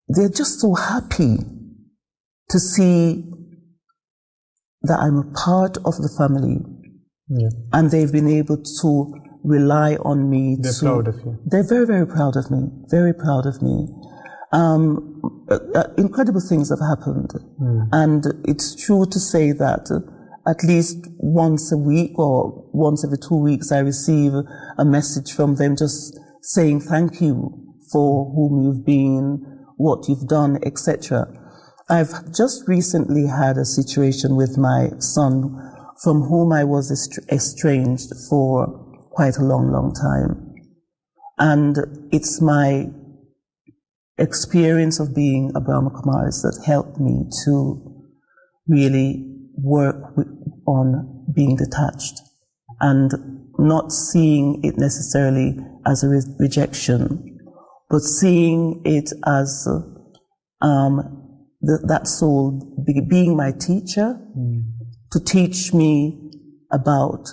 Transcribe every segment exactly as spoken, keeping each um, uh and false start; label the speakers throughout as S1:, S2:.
S1: they're just so happy to see that I'm a part of the family.
S2: Yeah. And
S1: they've been able to rely on me.
S2: They're
S1: to,
S2: proud of you.
S1: They're very, very proud of me. Very proud of me. Um, uh, incredible things have happened. Mm. And it's true to say that at least once a week or once every two weeks I receive a message from them just saying thank you for whom you've been, what you've done, et cetera. I've just recently had a situation with my son from whom I was estranged for quite a long, long time. And it's my experience of being a Brahma Kumaris that helped me to really work with, on being detached and not seeing it necessarily as a re- rejection, but seeing it as um, the, that soul be, being my teacher mm. to teach me about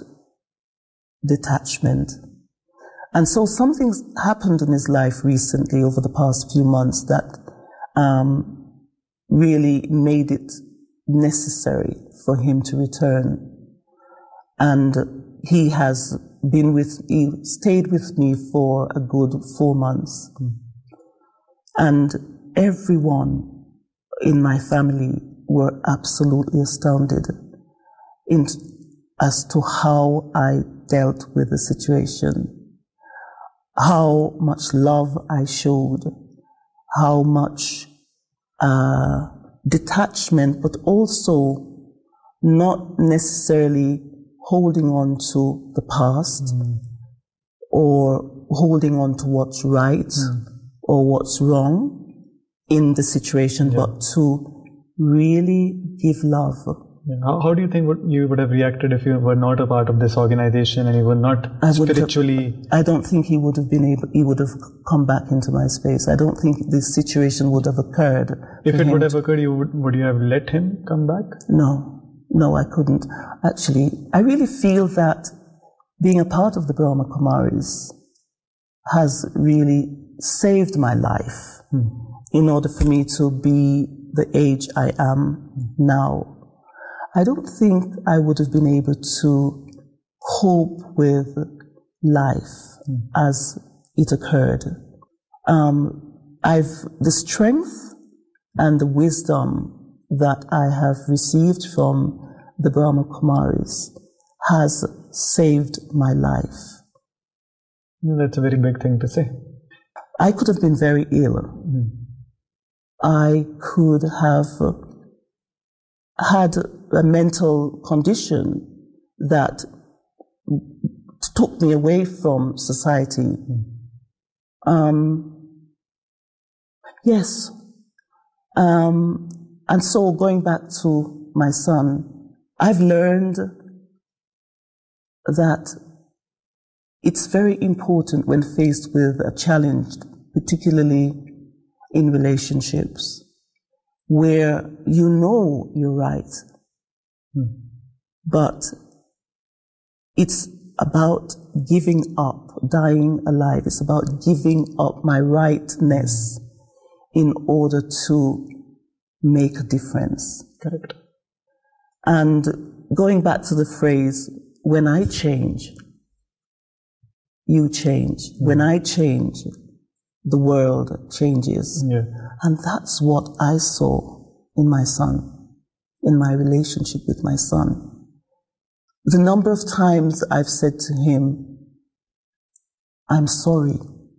S1: detachment. And so something's happened in his life recently over the past few months that um, really made it necessary for him to return. And he has been with, he stayed with me for a good four months. Mm. And everyone in my family were absolutely astounded in, as to how I dealt with the situation. How much love I showed, how much uh, detachment, but also not necessarily holding on to the past mm. or holding on to what's right mm. or what's wrong in the situation, yeah. but to really give love.
S2: Yeah. How, how do you think you would have reacted if you were not a part of this organization and you were not I spiritually...
S1: Have, I don't think he would have been able, he would have come back into my space. I don't think this situation would have occurred.
S2: If it would have occurred, you would, would you have let him come back?
S1: No, no, I couldn't. Actually, I really feel that being a part of the Brahma Kumaris has really saved my life hmm. in order for me to be the age I am hmm. now. I don't think I would have been able to cope with life mm. as it occurred. Um, I've the strength and the wisdom that I have received from the Brahma Kumaris has saved my life.
S2: That's a very big thing to say.
S1: I could have been very ill. Mm. I could have had a mental condition that took me away from society. Mm. Um, yes. Um, and so going back to my son, I've learned that it's very important when faced with a challenge, particularly in relationships, where you know you're right, hmm. but it's about giving up, dying alive. It's about giving up my rightness in order to make a difference.
S2: Correct.
S1: And going back to the phrase, when I change, you change. Hmm. When I change, the world changes.
S2: Yeah.
S1: And that's what I saw in my son, in my relationship with my son. The number of times I've said to him, I'm sorry.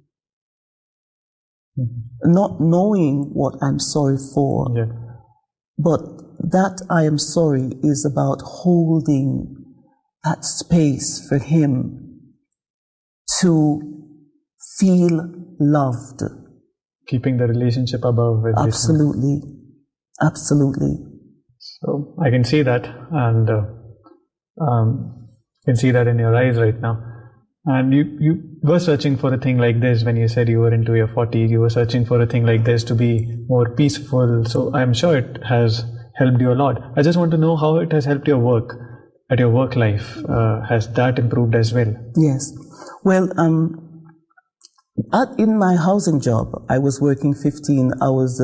S1: Mm-hmm. Not knowing what I'm sorry for.
S2: Yeah.
S1: But that I am sorry is about holding that space for him to feel loved.
S2: Keeping the relationship above everything.
S1: Absolutely. Absolutely.
S2: So I can see that, and uh, um, can see that in your eyes right now. And you, you were searching for a thing like this when you said you were into your forties. You were searching for a thing like this to be more peaceful. So I'm sure it has helped you a lot. I just want to know how it has helped your work, at your work life. Uh, has that improved as well?
S1: Yes. Well, um, at, in my housing job, I was working fifteen hours